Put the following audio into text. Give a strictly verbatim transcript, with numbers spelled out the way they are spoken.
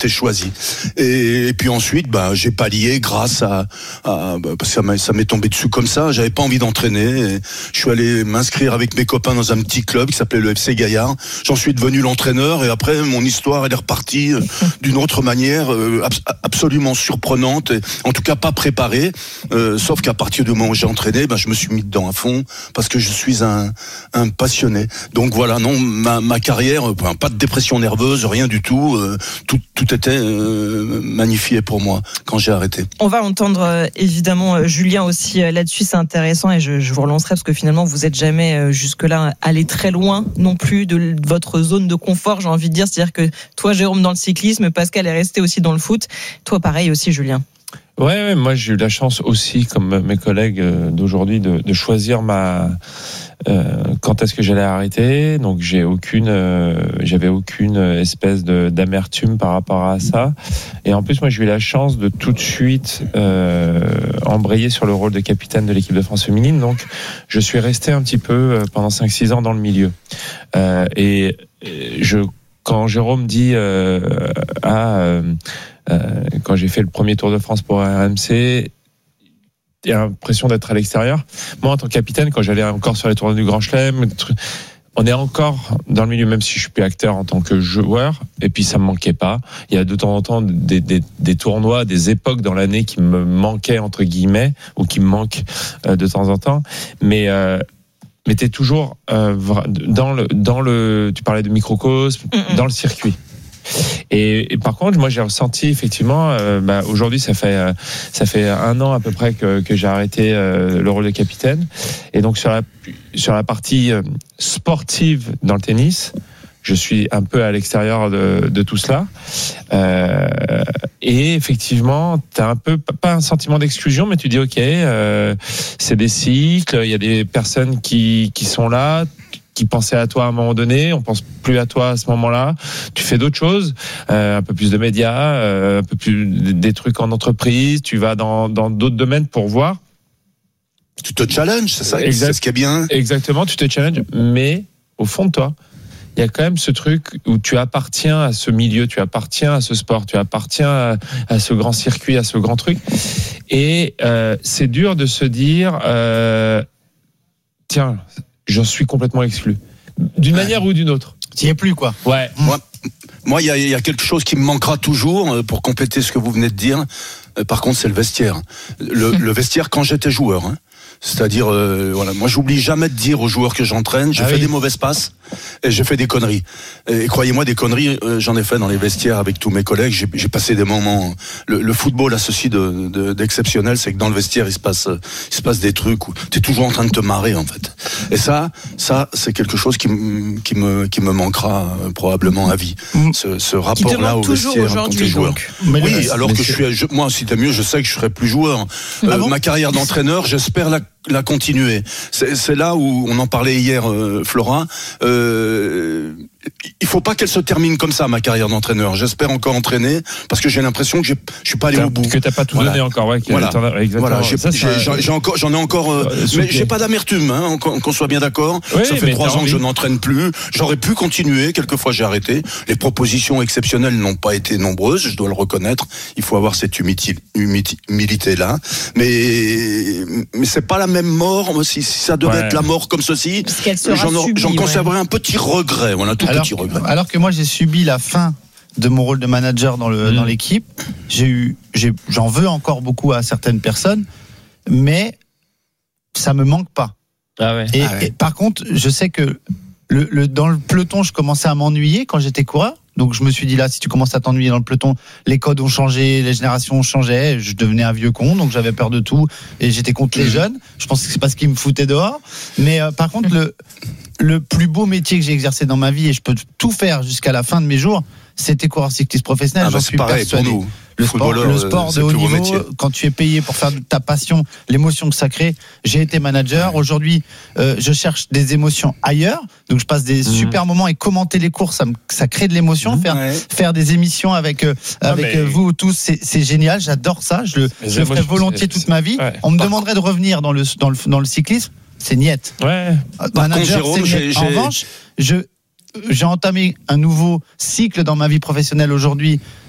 été choisi. Et, et puis ensuite, bah, j'ai pallié grâce à, à bah, ça m'est, ça m'est tombé dessus comme ça. J'avais pas envie d'entraîner. Et je suis allé m'inscrire avec mes copains dans un petit club qui s'appelait le F C Gaillard. J'en suis devenu l'entraîneur et après mon histoire elle est repartie euh, d'une autre manière euh, ab- absolument surprenante. Et, en tout cas pas préparée. Euh, sauf qu'à partir du moment où j'ai entraîné, bah, je me suis mis dedans à fond parce que je suis un, un passionné. Donc voilà, non, ma, ma carrière, euh, pas de dépression nerveuse, rien du tout. Euh, tout, tout était euh, magnifié pour moi quand j'ai arrêté. On va entendre euh, évidemment euh, Julien aussi euh, là-dessus, c'est intéressant et je, je vous relancerai parce que finalement vous êtes jamais euh, jusque-là allé très loin non plus de, de votre zone de confort, j'ai envie de dire, c'est-à-dire que toi Jérôme dans le cyclisme, Pascal est resté aussi dans le foot, toi pareil aussi Julien. Ouais, ouais, moi j'ai eu la chance aussi, comme mes collègues d'aujourd'hui, de, de choisir ma euh, quand est-ce que j'allais arrêter. Donc j'ai aucune, euh, j'avais aucune espèce de d'amertume par rapport à ça. Et en plus, moi j'ai eu la chance de tout de suite euh, embrayer sur le rôle de capitaine de l'équipe de France féminine. Donc je suis resté un petit peu pendant cinq six ans dans le milieu. Euh, et je, quand Jérôme dit euh, ah euh, Euh, quand j'ai fait le premier Tour de France pour R M C, il y a l'impression d'être à l'extérieur. Moi, en tant que capitaine, quand j'allais encore sur les tournois du Grand Chelem, on est encore dans le milieu, même si je suis plus acteur en tant que joueur. Et puis, ça me manquait pas. Il y a de temps en temps des, des, des tournois, des époques dans l'année qui me manquaient, entre guillemets, ou qui me manquent euh, de temps en temps. Mais, euh, mais t'es toujours euh, dans le, dans le, tu parlais de microcosme, mm-hmm. dans le circuit. Et, et par contre, moi, j'ai ressenti effectivement. Euh, bah, aujourd'hui, ça fait euh, ça fait un an à peu près que, que j'ai arrêté euh, le rôle de capitaine. Et donc sur la sur la partie euh, sportive dans le tennis, je suis un peu à l'extérieur de, de tout cela. Euh, et effectivement, t'as un peu pas un sentiment d'exclusion, mais tu dis ok, euh, c'est des cycles. Il y a des personnes qui qui sont là, qui pensaient à toi à un moment donné, on pense plus à toi à ce moment-là. Tu fais d'autres choses, euh, un peu plus de médias, euh, un peu plus des trucs en entreprise. Tu vas dans dans d'autres domaines pour voir. Tu te challenges, c'est ça, exact, c'est ce qui est bien. Exactement, tu te challenges, mais au fond de toi, il y a quand même ce truc où tu appartiens à ce milieu, tu appartiens à ce sport, tu appartiens à, à ce grand circuit, à ce grand truc. Et euh, c'est dur de se dire, euh, tiens. J'en suis complètement exclu, d'une ouais. manière ou d'une autre. T'y es plus, quoi. Ouais. Moi, moi, il y a, il y a quelque chose qui me manquera toujours pour compléter ce que vous venez de dire. Par contre, c'est le vestiaire. Le, le vestiaire quand j'étais joueur. Hein. C'est-à-dire, euh, voilà, moi, j'oublie jamais de dire aux joueurs que j'entraîne, j'ai ah fait oui. des mauvaises passes et j'ai fait des conneries. Et croyez-moi, des conneries, euh, j'en ai fait dans les vestiaires avec tous mes collègues. J'ai, j'ai passé des moments. Le, le football a ceci de, de, d'exceptionnel, c'est que dans le vestiaire, il se passe, il se passe des trucs où t'es toujours en train de te marrer, en fait. Et ça, ça, c'est quelque chose qui me, qui me, qui me manquera euh, probablement à vie. Ce, ce rapport-là au vestiaire quand t'es joueur. Oui, mais alors que je suis, je, moi, si t'es mieux, je sais que je serai plus joueur. Euh, ah bon ma carrière d'entraîneur, j'espère la la continuer. C'est, c'est là où on en parlait hier, euh, Flora. Euh, il faut pas qu'elle se termine comme ça, ma carrière d'entraîneur. J'espère encore entraîner parce que j'ai l'impression que j'ai, je suis pas allé t'as, au bout. Que t'as pas tout voilà. donné encore, ouais. Voilà. voilà j'ai, ça, j'ai, j'ai, j'ai encore, j'en ai encore, euh, euh, mais j'ai pas d'amertume, hein, qu'on, qu'on soit bien d'accord. Oui, ça fait trois ans que je n'entraîne plus. J'aurais pu continuer. Quelquefois, j'ai arrêté. Les propositions exceptionnelles n'ont pas été nombreuses. Je dois le reconnaître. Il faut avoir cette humilité, humilité là. Mais, mais c'est pas la même mort. Si, si ça devait ouais. être la mort comme ceci, j'en, subie, j'en ouais. conserverais un petit regret. Voilà, tout alors, petit regret. Alors que moi, j'ai subi la fin de mon rôle de manager dans le mmh. dans l'équipe. J'ai eu, j'ai, j'en veux encore beaucoup à certaines personnes, mais ça me manque pas. Ah ouais. Et, ah ouais. et par contre, je sais que le, le dans le peloton, je commençais à m'ennuyer quand j'étais coureur. Donc je me suis dit là, si tu commences à t'ennuyer dans le peloton, les codes ont changé, les générations changeaient, je devenais un vieux con, donc j'avais peur de tout et j'étais contre les jeunes. Je pense que c'est parce qu'ils me foutaient dehors. Mais euh, par contre, le le plus beau métier que j'ai exercé dans ma vie, et je peux tout faire jusqu'à la fin de mes jours, c'était coureur cycliste professionnel. Ah j'en bah suis pareil, persuadé. pour nous. Le sport, le sport de haut niveau, quand tu es payé pour faire de ta passion, l'émotion que ça crée. J'ai été manager. Aujourd'hui, euh, je cherche des émotions ailleurs. Donc, je passe des mmh. super moments et commenter les courses, ça, me, ça crée de l'émotion. Mmh. Faire, ouais. faire des émissions avec, euh, non, avec mais... vous tous, c'est, c'est génial. J'adore ça. Je le, je le ferai volontiers toute ma vie. Ouais. On me demanderait de revenir dans le, dans le, dans le cyclisme. C'est niette. Ouais. Manager, contre, Jérôme, c'est niette. J'ai, en j'ai... revanche, je, j'ai entamé un nouveau cycle dans ma vie professionnelle aujourd'hui